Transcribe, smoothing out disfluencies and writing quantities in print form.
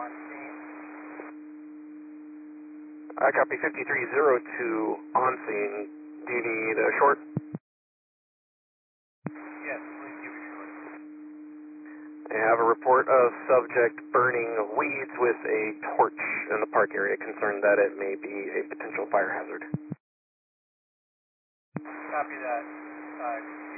on scene. I copy 5302 on scene. Do you need a short? Yes, please give it short. I have a report of subject burning weeds with a torch in the park area, concerned that it may be a potential fire hazard. Copy that.